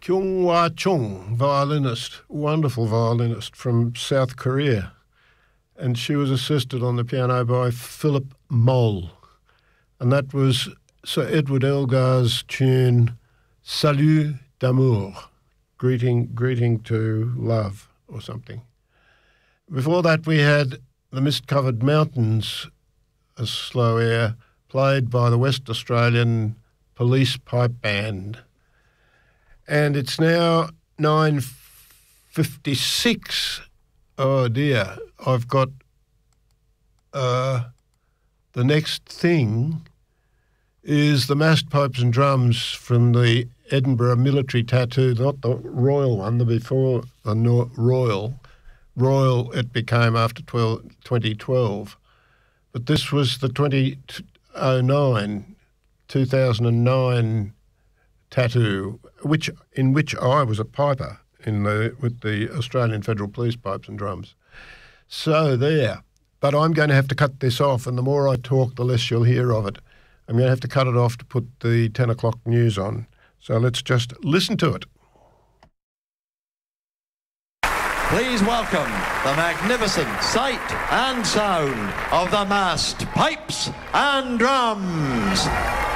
Kyung-Hwa Chung, violinist, wonderful violinist from South Korea. And she was assisted on the piano by Philip Moll. And that was Sir Edward Elgar's tune, Salut d'amour, greeting to love or something. Before that we had The Mist-Covered Mountains, a slow air, played by the West Australian Police Pipe Band. And it's now 9:56. Oh dear, I've got the next thing is the Massed Pipes and Drums from the Edinburgh Military Tattoo, not the Royal one, the before the Royal. Royal it became after 2012. But this was the 2009 tattoo, in which I was a piper with the Australian Federal Police Pipes and Drums. So there. But I'm going to have to cut this off, and the more I talk, the less you'll hear of it. I'm going to have to cut it off to put the 10 o'clock news on. So let's just listen to it. Please welcome the magnificent sight and sound of the Massed Pipes and Drums.